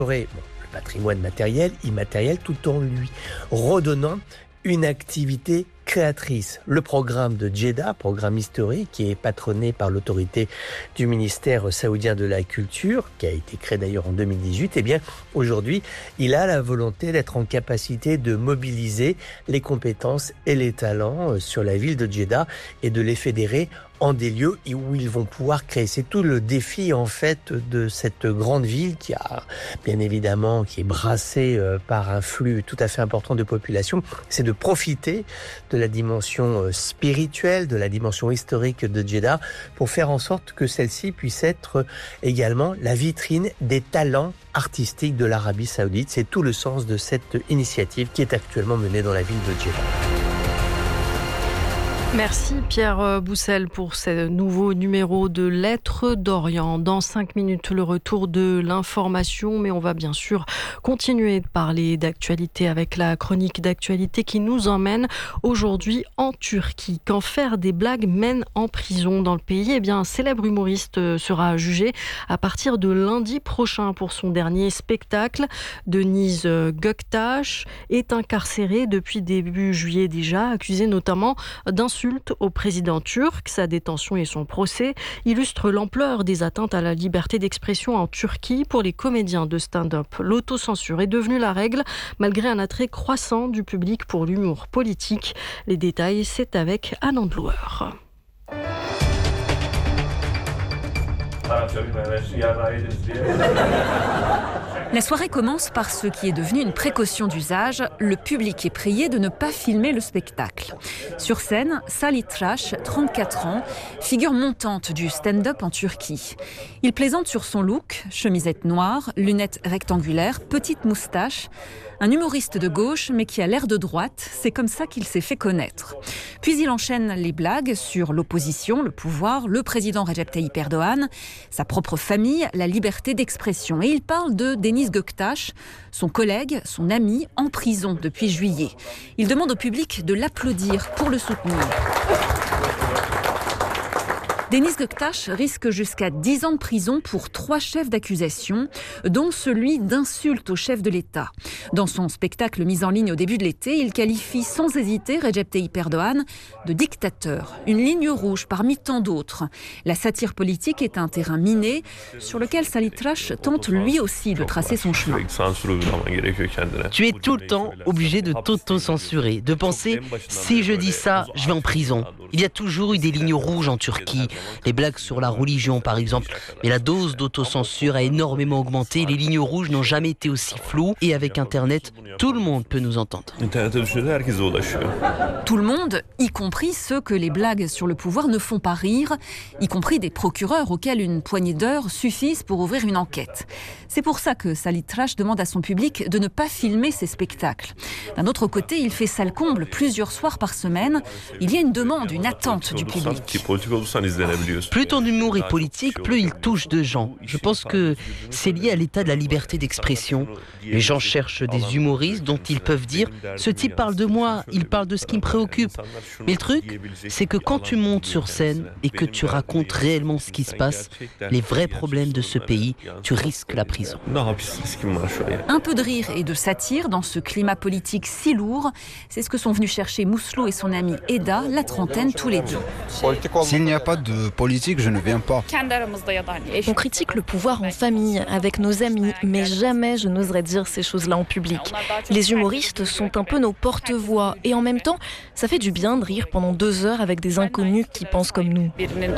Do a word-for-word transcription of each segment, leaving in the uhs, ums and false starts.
restaurer bon, le patrimoine matériel, immatériel, tout en lui redonnant une activité créatrice. Le programme de Jeddah, programme historique qui est patronné par l'autorité du ministère saoudien de la Culture, qui a été créé d'ailleurs en deux mille dix-huit, eh bien aujourd'hui, il a la volonté d'être en capacité de mobiliser les compétences et les talents sur la ville de Jeddah et de les fédérer en des lieux où ils vont pouvoir créer. C'est tout le défi en fait de cette grande ville qui a bien évidemment qui est brassée par un flux tout à fait important de population. C'est de profiter de la dimension spirituelle, de la dimension historique de Jeddah pour faire en sorte que celle-ci puisse être également la vitrine des talents artistiques de l'Arabie Saoudite. C'est tout le sens de cette initiative qui est actuellement menée dans la ville de Jeddah. Merci Pierre Boussel pour ce nouveau numéro de Lettres d'Orient. Dans cinq minutes, le retour de l'information, mais on va bien sûr continuer de parler d'actualité avec la chronique d'actualité qui nous emmène aujourd'hui en Turquie. Quand faire des blagues mène en prison dans le pays, eh bien, un célèbre humoriste sera jugé à partir de lundi prochain pour son dernier spectacle. Deniz Göktaş est incarcéré depuis début juillet déjà, accusé notamment d'insultes au président turc. Sa détention et son procès illustrent l'ampleur des atteintes à la liberté d'expression en Turquie pour les comédiens de stand-up. L'autocensure est devenue la règle malgré un attrait croissant du public pour l'humour politique. Les détails, c'est avec Anne Andlouer. La soirée commence par ce qui est devenu une précaution d'usage. Le public est prié de ne pas filmer le spectacle. Sur scène, Salih Trash, trente-quatre ans, figure montante du stand-up en Turquie. Il plaisante sur son look, chemisette noire, lunettes rectangulaires, petite moustache. Un humoriste de gauche, mais qui a l'air de droite, c'est comme ça qu'il s'est fait connaître. Puis il enchaîne les blagues sur l'opposition, le pouvoir, le président Recep Tayyip Erdogan, sa propre famille, la liberté d'expression. Et il parle de Deniz Göktaş, son collègue, son ami, en prison depuis juillet. Il demande au public de l'applaudir pour le soutenir. Deniz Göktaş risque jusqu'à dix ans de prison pour trois chefs d'accusation, dont celui d'insulte au chef de l'État. Dans son spectacle mis en ligne au début de l'été, il qualifie sans hésiter Recep Tayyip Erdogan de dictateur, une ligne rouge parmi tant d'autres. La satire politique est un terrain miné sur lequel Salih Trash tente lui aussi de tracer son chemin. Tu es tout le temps obligé de t'auto-censurer, de penser « si je dis ça, je vais en prison ». Il y a toujours eu des lignes rouges en Turquie. Les blagues sur la religion, par exemple. Mais la dose d'autocensure a énormément augmenté. Les lignes rouges n'ont jamais été aussi floues. Et avec Internet, tout le monde peut nous entendre. Tout le monde, y compris ceux que les blagues sur le pouvoir ne font pas rire, y compris des procureurs auxquels une poignée d'heures suffisent pour ouvrir une enquête. C'est pour ça que Salih Trash demande à son public de ne pas filmer ses spectacles. D'un autre côté, il fait salle comble plusieurs soirs par semaine. Il y a une demande, une attente du public. Plus ton humour est politique, plus il touche de gens. Je pense que c'est lié à l'état de la liberté d'expression. Les gens cherchent des humoristes dont ils peuvent dire « ce type parle de moi, il parle de ce qui me préoccupe ». Mais le truc, c'est que quand tu montes sur scène et que tu racontes réellement ce qui se passe, les vrais problèmes de ce pays, tu risques la prison. Un peu de rire et de satire dans ce climat politique si lourd, c'est ce que sont venus chercher Mouslo et son ami Eda, la trentaine tous les deux. S'il n'y a pas de politique, je ne viens pas. On critique le pouvoir en famille, avec nos amis, mais jamais je n'oserais dire ces choses-là en public. Les humoristes sont un peu nos porte-voix, et en même temps, ça fait du bien de rire pendant deux heures avec des inconnus qui pensent comme nous.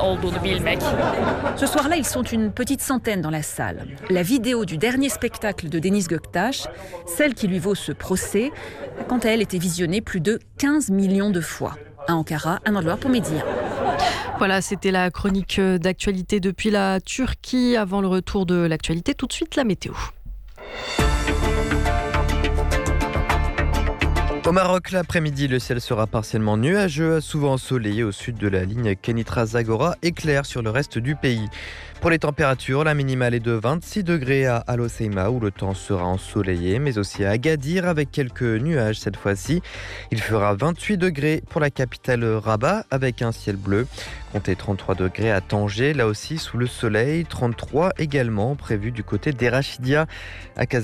Ce soir-là, ils sont une petite centaine dans la salle. La vidéo du dernier spectacle de Deniz Göktaş, celle qui lui vaut ce procès, a quant à elle été visionnée plus de quinze millions de fois. À Ankara, Anne Andlouer pour Média. Voilà, c'était la chronique d'actualité depuis la Turquie. Avant le retour de l'actualité, tout de suite la météo. Au Maroc, l'après-midi, le ciel sera partiellement nuageux, souvent ensoleillé au sud de la ligne Kenitra-Zagora et clair sur le reste du pays. Pour les températures, la minimale est de vingt-six degrés à Al Hoceima où le temps sera ensoleillé, mais aussi à Agadir avec quelques nuages cette fois-ci. Il fera vingt-huit degrés pour la capitale Rabat avec un ciel bleu. Comptez trente-trois degrés à Tanger, là aussi sous le soleil, trente-trois également prévu du côté d'Erachidia à